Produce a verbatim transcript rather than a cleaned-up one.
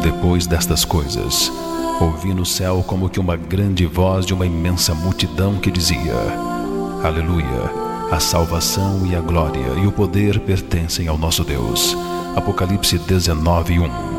depois destas coisas, ouvi no céu como que uma grande voz de uma imensa multidão que dizia: Aleluia! A salvação e a glória e o poder pertencem ao nosso Deus. Apocalipse dezenove, um.